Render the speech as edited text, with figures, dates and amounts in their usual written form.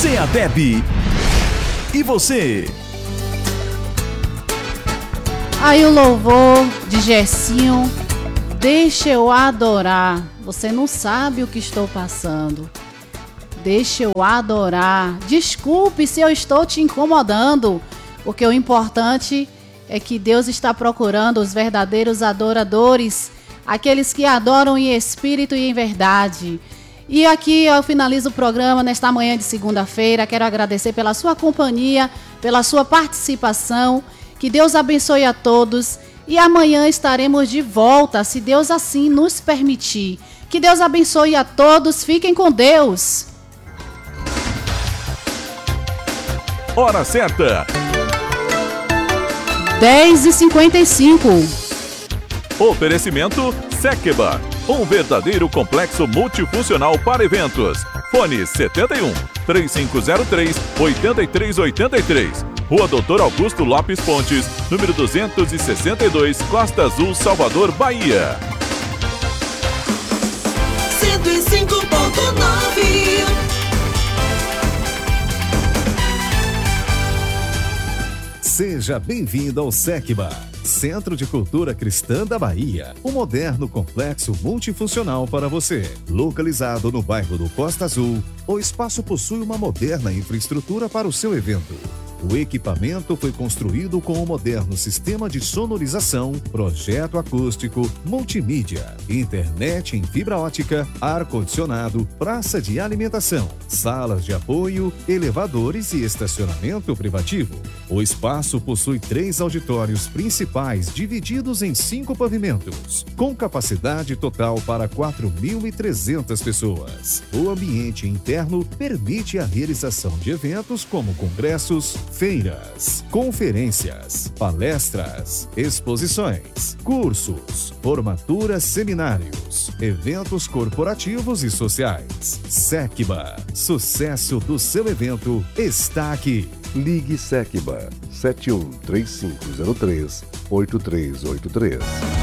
CEADEB. E você? Aí o louvor de Gersinho, deixa eu adorar. Você não sabe o que estou passando. Deixa eu adorar. Desculpe se eu estou te incomodando, porque o importante é que Deus está procurando os verdadeiros adoradores, aqueles que adoram em espírito e em verdade. E aqui eu finalizo o programa nesta manhã de segunda-feira. Quero agradecer pela sua companhia, pela sua participação. Que Deus abençoe a todos. E amanhã estaremos de volta, se Deus assim nos permitir. Que Deus abençoe a todos. Fiquem com Deus. Hora certa. 10h55. Oferecimento Sekba, um verdadeiro complexo multifuncional para eventos. Fone 71 3503 8383. Rua Doutor Augusto Lopes Pontes, número 262, Costa Azul, Salvador, Bahia. 105.9. Seja bem-vindo ao Sekba, Centro de Cultura Cristã da Bahia, um moderno complexo multifuncional para você. Localizado no bairro do Costa Azul, o espaço possui uma moderna infraestrutura para o seu evento. O equipamento foi construído com um moderno sistema de sonorização, projeto acústico, multimídia, internet em fibra ótica, ar-condicionado, praça de alimentação, salas de apoio, elevadores e estacionamento privativo. O espaço possui 3 auditórios principais divididos em 5 pavimentos, com capacidade total para 4.300 pessoas. O ambiente interno permite a realização de eventos como congressos, feiras, conferências, palestras, exposições, cursos, formaturas, seminários, eventos corporativos e sociais. Sekba, sucesso do seu evento está aqui. Ligue Sekba 71 3503 8383.